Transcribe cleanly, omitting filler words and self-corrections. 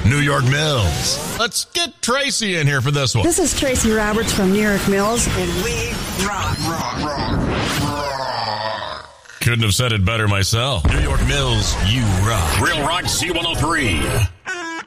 New York Mills. Let's get Tracy in here for this one. This is Tracy Roberts from New York Mills, And we rock. Couldn't have said it better myself. New York Mills, you rock. Real Rock C103.